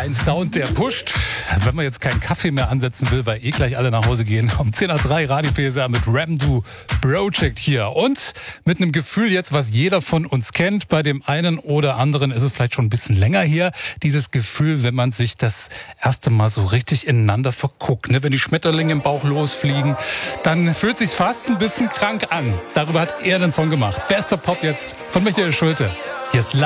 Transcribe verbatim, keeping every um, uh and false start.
Ein Sound, der pusht, wenn man jetzt keinen Kaffee mehr ansetzen will, weil eh gleich alle nach Hause gehen. Um zehn Uhr drei Radio P S R mit Ramdo Project hier. Und mit einem Gefühl jetzt, was jeder von uns kennt. Bei dem einen oder anderen ist es vielleicht schon ein bisschen länger her. Dieses Gefühl, wenn man sich das erste Mal so richtig ineinander verguckt. Ne? Wenn die Schmetterlinge im Bauch losfliegen, dann fühlt sich's fast ein bisschen krank an. Darüber hat er den Song gemacht. Bester Pop jetzt von Michael Schulte. Hier ist